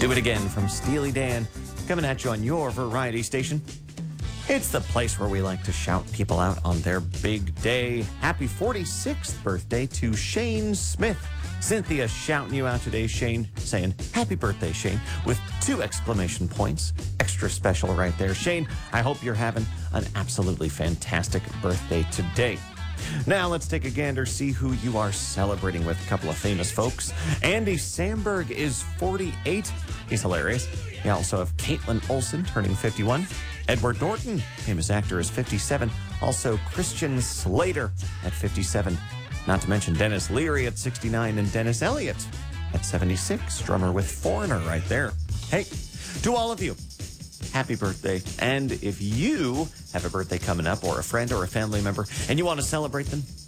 Do It Again from Steely Dan, coming at you on your variety station. It's the place where we like to shout people out on their big day. Happy 46th birthday to Shane Smith. Cynthia shouting you out today, Shane, saying, happy birthday, Shane, with 2 exclamation points. Extra special right there. Shane, I hope you're having an absolutely fantastic birthday today. Now let's take a gander, see who you are celebrating with. A couple of famous folks. Andy Samberg is 48. He's hilarious. We also have Caitlin Olsen turning 51. Edward Norton, famous actor, is 57. Also Christian Slater at 57. Not to mention Dennis Leary at 69 and Dennis Elliott at 76. Drummer with Foreigner right there. Hey, to all of you, happy birthday. And if you have a birthday coming up or a friend or a family member and you want to celebrate them,